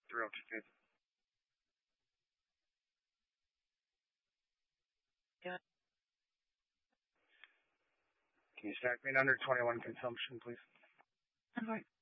302. Yeah. Can you stack me an under 21 consumption, please? Of course.